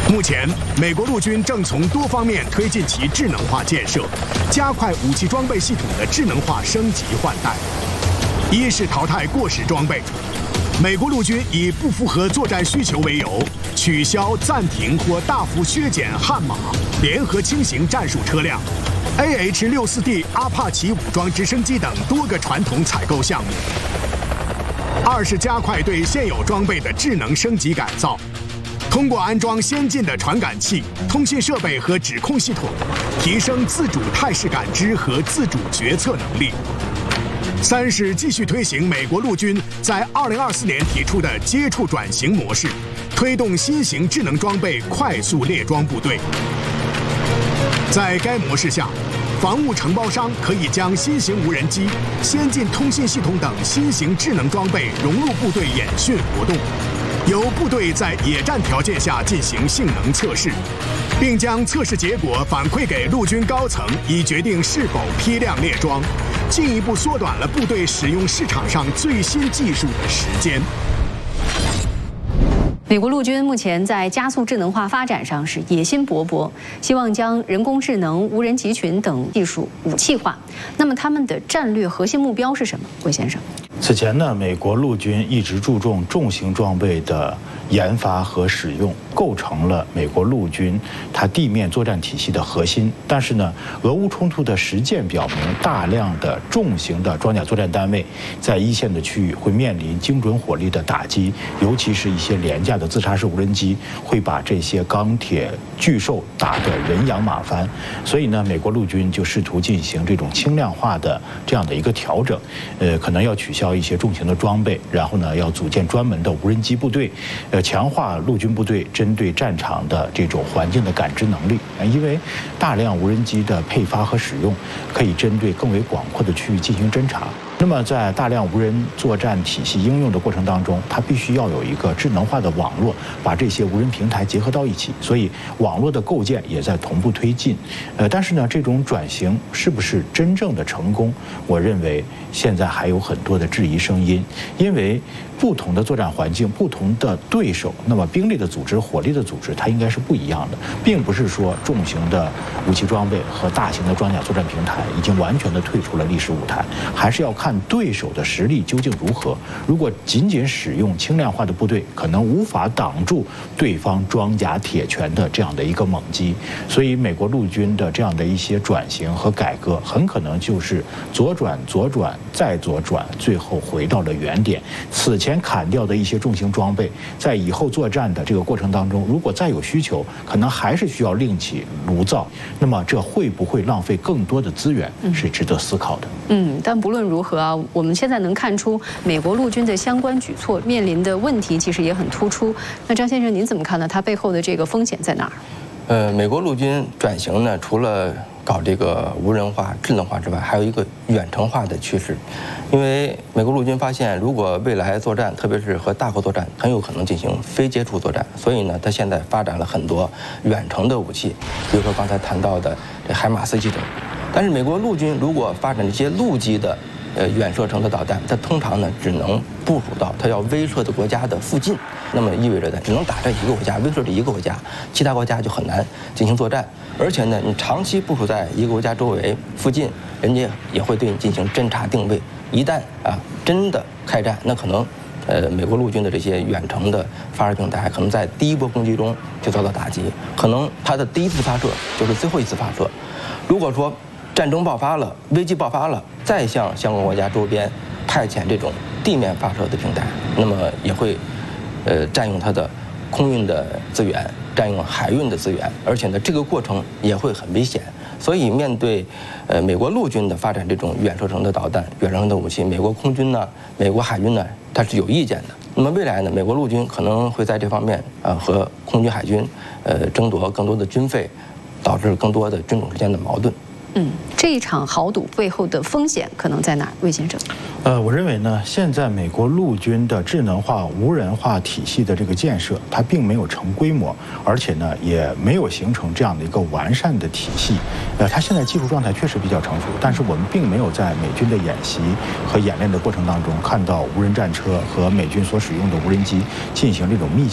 目前，美国陆军正从多方面推进其智能化建设，加快武器装备系统的智能化升级换代。一是淘汰过时装备，美国陆军以不符合作战需求为由，取消、暂停或大幅削减悍马、联合轻型战术车辆、AH-64D 阿帕奇武装直升机等多个传统采购项目。二是加快对现有装备的智能升级改造。通过安装先进的传感器、通信设备和指控系统，提升自主态势感知和自主决策能力。三是继续推行美国陆军在2024年提出的接触转型模式，推动新型智能装备快速列装部队。在该模式下，防务承包商可以将新型无人机、先进通信系统等新型智能装备融入部队演训活动。由部队在野战条件下进行性能测试，并将测试结果反馈给陆军高层，以决定是否批量列装，进一步缩短了部队使用市场上最新技术的时间。 美国陆军目前在加速智能化发展上是野心勃勃，希望将人工智能、无人集群等技术武器化。那么他们的战略核心目标是什么？魏先生。 此前呢，美国陆军一直注重重型装备的研发和使用，构成了美国陆军它地面作战体系的核心。但是呢，俄乌冲突的实践表明，大量的重型的装甲作战单位在一线的区域会面临精准火力的打击，尤其是一些廉价的自杀式无人机会把这些钢铁巨兽打得人仰马翻。所以呢，美国陆军就试图进行这种轻量化的这样的一个调整，可能要取消一些重型的装备，然后呢，要组建专门的无人机部队，强化陆军部队针对战场的这种环境的感知能力。因为大量无人机的配发和使用，可以针对更为广阔的区域进行侦察。那么在大量无人作战体系应用的过程当中，它必须要有一个智能化的网络，把这些无人平台结合到一起，所以网络的构建也在同步推进。但是呢，这种转型是不是真正的成功，我认为现在还有很多的质疑声音，因为不同的作战环境、不同的对手，那么兵力的组织、火力的组织，它应该是不一样的，并不是说重型的武器装备和大型的装甲作战平台已经完全的退出了历史舞台，还是要看对手的实力究竟如何。如果仅仅使用轻量化的部队，可能无法挡住对方装甲铁拳的这样的一个猛击。所以，美国陆军的这样的一些转型和改革，很可能就是左转、左转再左转，最后回到了原点。此前砍掉的一些重型装备，在以后作战的这个过程当中，如果再有需求，可能还是需要另起炉灶。那么，这会不会浪费更多的资源，是值得思考的。 但不论如何啊，我们现在能看出美国陆军的相关举措面临的问题其实也很突出。那张先生您怎么看呢？它背后的这个风险在哪儿？ 美国陆军转型呢，除了搞这个无人化、智能化之外，还有一个远程化的趋势。因为美国陆军发现，如果未来作战，特别是和大国作战，很有可能进行非接触作战，所以呢，它现在发展了很多远程的武器，比如说刚才谈到的这海马斯系统。但是美国陆军如果发展这些陆基的远射程的导弹，它通常呢只能部署到它要威慑的国家的附近，那么意味着呢只能打这一个国家，威慑这一个国家，其他国家就很难进行作战。而且呢，你长期部署在一个国家周围附近，人家也会对你进行侦察定位。一旦真的开战，那可能美国陆军的这些远程的发射平台，可能在第一波攻击中就遭到打击，可能它的第一次发射就是最后一次发射。如果说战争爆发了，危机爆发了，再向相关国家周边派遣这种地面发射的平台，那么也会占用它的空运的资源，占用海运的资源，而且呢，这个过程也会很危险。所以，面对美国陆军的发展这种远射程的导弹、远射程的武器，美国空军呢、美国海军呢，它是有意见的。那么未来呢，美国陆军可能会在这方面和空军、海军争夺更多的军费，导致更多的军种之间的矛盾。 这一场豪赌背后的风险可能在哪儿？魏先生， 我认为呢，现在美国陆军的智能化、无人化体系的这个建设，它并没有成规模，而且呢，也没有形成这样的一个完善的体系。它现在技术状态确实比较成熟，但是我们并没有在美军的演习和演练的过程当中看到无人战车和美军所使用的无人机进行这种密